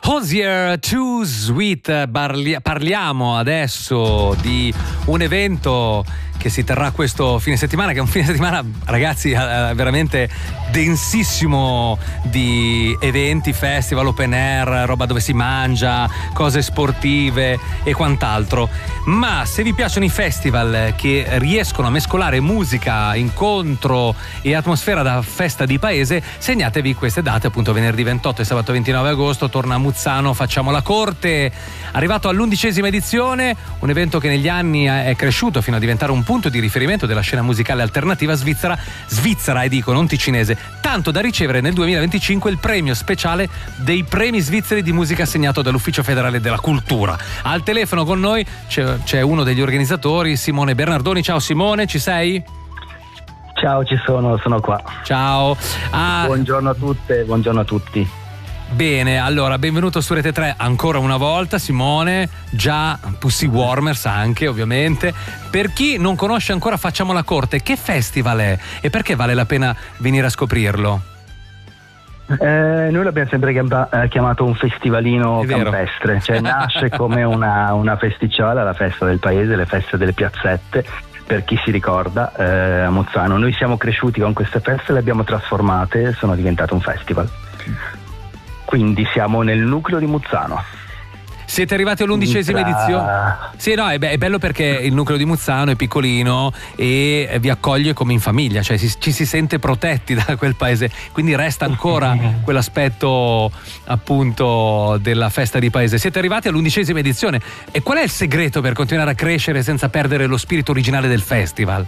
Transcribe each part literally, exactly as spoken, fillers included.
Hozier Too Sweet. Parliamo adesso di un evento che si terrà questo fine settimana, che è un fine settimana, ragazzi, veramente densissimo di eventi, festival, open air, roba dove si mangia, cose sportive e quant'altro. Ma se vi piacciono i festival che riescono a mescolare musica, incontro e atmosfera da festa di paese, segnatevi queste date, appunto venerdì ventotto e sabato ventinove agosto torna a Muzzano Facciamo la Corte, arrivato all'undicesima edizione, un evento che negli anni è cresciuto fino a diventare un punto di riferimento della scena musicale alternativa svizzera, svizzera e dico non ticinese, tanto da ricevere nel duemilaventicinque il premio speciale dei premi svizzeri di musica assegnato dall'Ufficio Federale della Cultura. Al telefono con noi c'è, c'è uno degli organizzatori, Simone Bernardoni. Ciao Simone, ci sei? Ciao, ci sono, sono qua. Ciao. Ah, buongiorno a tutte, buongiorno a tutti. Bene, allora benvenuto su Rete tre ancora una volta Simone, già Pussy Warmers anche ovviamente. Per chi non conosce ancora Facciamo la Corte, che festival è e perché vale la pena venire a scoprirlo? Eh, noi l'abbiamo sempre chiamato un festivalino campestre, cioè nasce come una, una festicciola, la festa del paese, le feste delle piazzette. Per chi si ricorda, eh, a Muzzano noi siamo cresciuti con queste feste, le abbiamo trasformate, sono diventate un festival. Quindi siamo nel nucleo di Muzzano. Siete arrivati all'undicesima Tra... edizione? Sì, no, è, be- è bello perché il nucleo di Muzzano è piccolino e vi accoglie come in famiglia, cioè si, ci si sente protetti da quel paese, quindi resta ancora quell'aspetto appunto della festa di paese. Siete arrivati all'undicesima edizione e qual è il segreto per continuare a crescere senza perdere lo spirito originale del festival?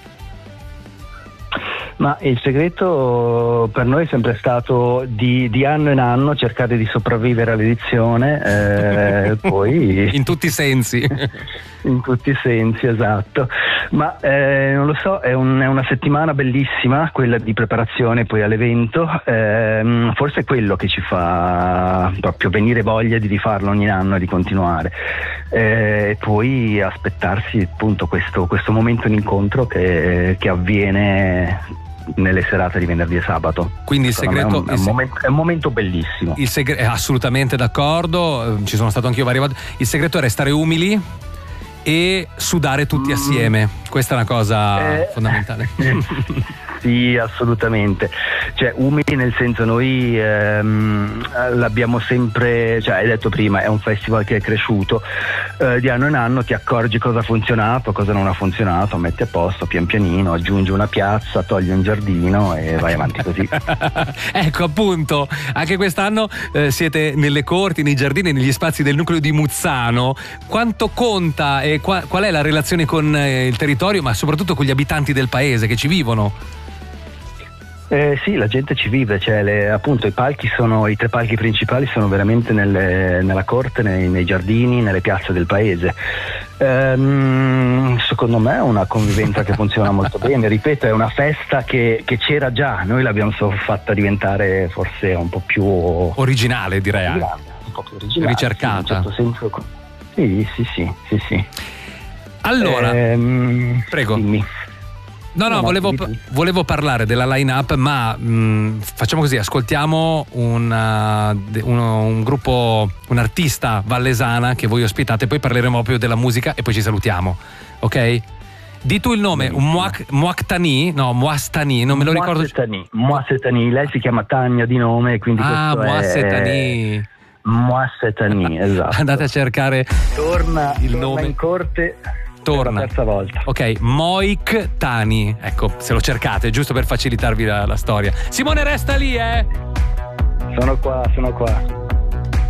Ma il segreto per noi è sempre stato di, di anno in anno cercare di sopravvivere all'edizione, eh, poi in tutti i sensi. In tutti i sensi, esatto. Ma eh, non lo so, è, un, è una settimana bellissima quella di preparazione poi all'evento, eh, forse è quello che ci fa proprio venire voglia di rifarlo ogni anno e di continuare, e eh, poi aspettarsi appunto questo, questo momento di incontro che, che avviene nelle serate di venerdì e sabato. Quindi il segreto è un, è un, momento, è un momento bellissimo. Il segreto, assolutamente d'accordo, ci sono stato anch'io varie volte. Il segreto è restare umili e sudare tutti mm. assieme. Questa è una cosa eh, fondamentale. Sì, assolutamente. Cioè, umili nel senso, noi ehm, l'abbiamo sempre, cioè hai detto prima, è un festival che è cresciuto, eh, di anno in anno ti accorgi cosa ha funzionato, cosa non ha funzionato, metti a posto pian pianino, aggiungi una piazza, togli un giardino e vai avanti così. Ecco, appunto, anche quest'anno eh, siete nelle corti, nei giardini, negli spazi del nucleo di Muzzano. Quanto conta e qua, qual è la relazione con eh, il territorio, ma soprattutto con gli abitanti del paese che ci vivono? Eh, sì, la gente ci vive, cioè le, appunto i palchi sono, i tre palchi principali sono veramente nelle, nella corte, nei, nei giardini, nelle piazze del paese. Ehm, secondo me è una convivenza che funziona molto bene, ripeto, è una festa che, che c'era già, noi l'abbiamo solo fatta diventare forse un po' più originale, direi anche. Un po' più originale, ricercata. Sì, in un certo senso. Sì, sì, sì, sì, sì. Allora, ehm, prego. Dimmi. No, no, volevo, volevo parlare della line-up, ma mh, facciamo così, ascoltiamo una, uno, un gruppo, un artista vallesana che voi ospitate, poi parleremo proprio della musica e poi ci salutiamo, ok? Di tu il nome, un Muak, Muaktani, no, Muastani, non me lo ricordo. Muasetani, Muasetani, lei si chiama Tania di nome, quindi ah, questo Muasetani. è... Muasetani, esatto. Andate a cercare torna, il torna nome in corte. Torna. Per la terza volta. Ok, Moik Tani. Ecco, se lo cercate, giusto per facilitarvi la, la storia. Simone, resta lì, eh? Sono qua, sono qua.